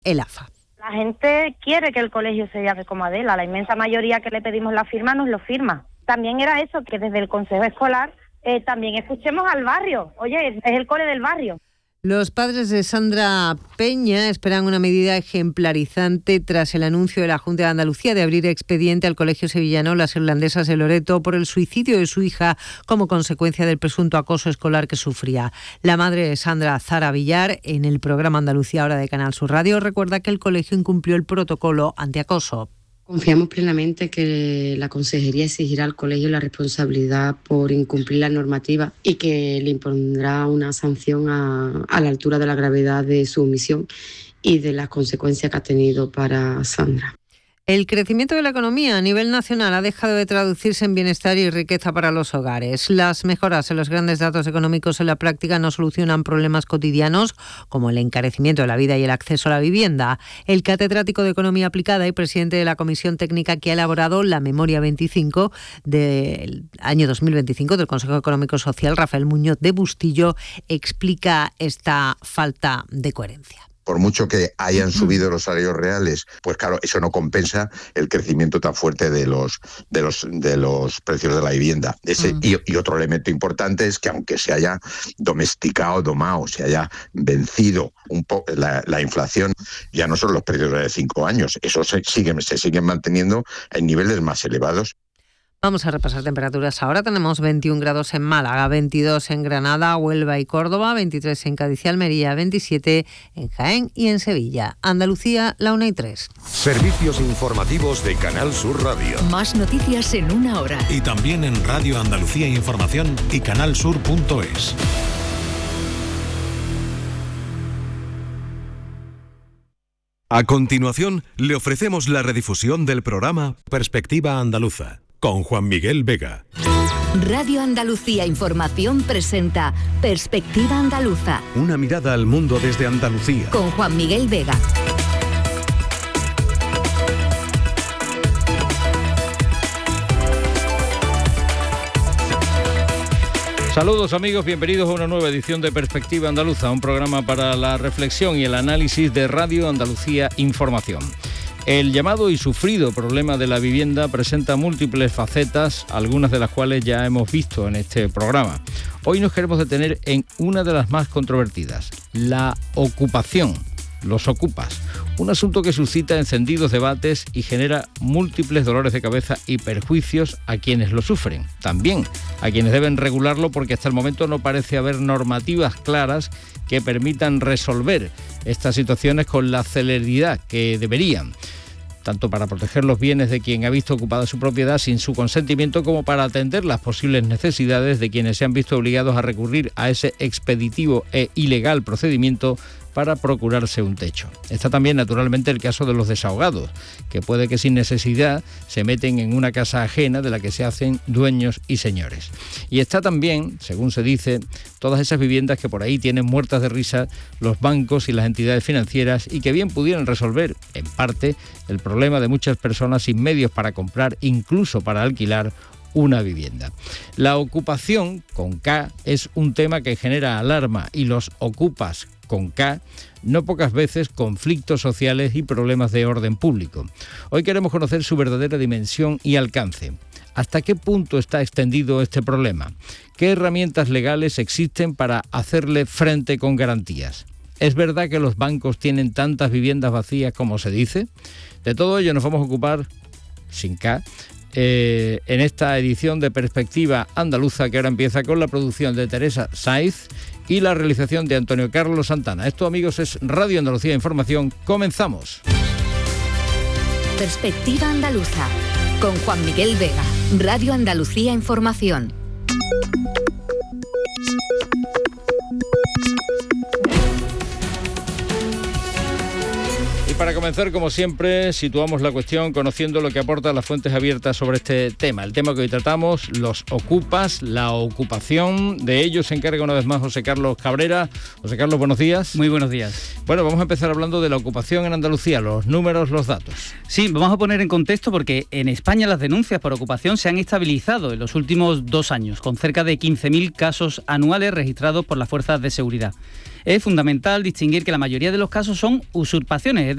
el AFA. La gente quiere que el colegio se llame como Adela, la inmensa mayoría que le pedimos la firma nos lo firma. También era eso, que desde el consejo escolar también escuchemos al barrio. Oye, es el cole del barrio. Los padres de Sandra Peña esperan una medida ejemplarizante tras el anuncio de la Junta de Andalucía de abrir expediente al Colegio Sevillano Las Irlandesas de Loreto por el suicidio de su hija como consecuencia del presunto acoso escolar que sufría. La madre de Sandra, Zara Villar, en el programa Andalucía Ahora de Canal Sur Radio, recuerda que el colegio incumplió el protocolo antiacoso. Confiamos plenamente que la Consejería exigirá al colegio la responsabilidad por incumplir la normativa y que le impondrá una sanción a la altura de la gravedad de su omisión y de las consecuencias que ha tenido para Sandra. El crecimiento de la economía a nivel nacional ha dejado de traducirse en bienestar y riqueza para los hogares. Las mejoras en los grandes datos económicos en la práctica no solucionan problemas cotidianos como el encarecimiento de la vida y el acceso a la vivienda. El catedrático de Economía Aplicada y presidente de la Comisión Técnica que ha elaborado la Memoria 25 del año 2025 del Consejo Económico y Social, Rafael Muñoz de Bustillo, explica esta falta de coherencia. Por mucho que hayan subido los salarios reales, pues claro, eso no compensa el crecimiento tan fuerte de los precios de la vivienda. Y otro elemento importante es que aunque se haya domado, se haya vencido un poco la inflación, ya no son los precios de 5 años, eso se siguen manteniendo en niveles más elevados. Vamos a repasar temperaturas. Ahora tenemos 21 grados en Málaga, 22 en Granada, Huelva y Córdoba, 23 en Cádiz y Almería, 27 en Jaén y en Sevilla. Andalucía, la 1:03. Servicios informativos de Canal Sur Radio. Más noticias en una hora. Y también en Radio Andalucía Información y canalsur.es. A continuación, le ofrecemos la redifusión del programa Perspectiva Andaluza, con Juan Miguel Vega. Radio Andalucía Información presenta Perspectiva Andaluza. Una mirada al mundo desde Andalucía. Con Juan Miguel Vega. Saludos amigos, bienvenidos a una nueva edición de Perspectiva Andaluza, un programa para la reflexión y el análisis de Radio Andalucía Información. El llamado y sufrido problema de la vivienda presenta múltiples facetas, algunas de las cuales ya hemos visto en este programa. Hoy nos queremos detener en una de las más controvertidas, la ocupación, los ocupas. Un asunto que suscita encendidos debates y genera múltiples dolores de cabeza y perjuicios a quienes lo sufren. También a quienes deben regularlo, porque hasta el momento no parece haber normativas claras que permitan resolver estas situaciones con la celeridad que deberían, tanto para proteger los bienes de quien ha visto ocupada su propiedad sin su consentimiento, como para atender las posibles necesidades de quienes se han visto obligados a recurrir a ese expeditivo e ilegal procedimiento para procurarse un techo. Está también, naturalmente, el caso de los desahogados, que puede que sin necesidad se meten en una casa ajena de la que se hacen dueños y señores. Y está también, según se dice, todas esas viviendas que por ahí tienen muertas de risa los bancos y las entidades financieras y que bien pudieran resolver, en parte, el problema de muchas personas sin medios para comprar, incluso para alquilar, una vivienda. La ocupación, con K, es un tema que genera alarma, y los ocupas, con K, no pocas veces conflictos sociales y problemas de orden público. Hoy queremos conocer su verdadera dimensión y alcance. ¿Hasta qué punto está extendido este problema? ¿Qué herramientas legales existen para hacerle frente con garantías? ¿Es verdad que los bancos tienen tantas viviendas vacías como se dice? De todo ello nos vamos a ocupar, sin K, en esta edición de Perspectiva Andaluza, que ahora empieza con la producción de Teresa Saiz y la realización de Antonio Carlos Santana. Esto, amigos, es Radio Andalucía Información. Comenzamos. Perspectiva Andaluza, con Juan Miguel Vega. Radio Andalucía Información. Y para comenzar, como siempre, situamos la cuestión conociendo lo que aportan las fuentes abiertas sobre este tema. El tema que hoy tratamos, los ocupas, la ocupación. De ello se encarga una vez más José Carlos Cabrera. José Carlos, buenos días. Muy buenos días. Bueno, vamos a empezar hablando de la ocupación en Andalucía, los números, los datos. Sí, vamos a poner en contexto porque en España las denuncias por ocupación se han estabilizado en los últimos 2 años, con cerca de 15.000 casos anuales registrados por las fuerzas de seguridad. Es fundamental distinguir que la mayoría de los casos son usurpaciones, es